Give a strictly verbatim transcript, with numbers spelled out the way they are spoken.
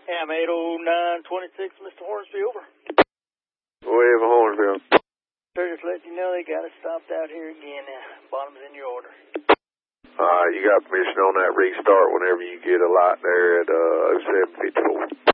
Yeah, I'm eight oh nine twenty-six, Mister Hornsby, over. Wave Hornsby. Sir, just letting you know they got us stopped out here again. Uh, bottom's in your order. Alright, you got permission on that restart whenever you get a light there at uh, oh seven fifty-four.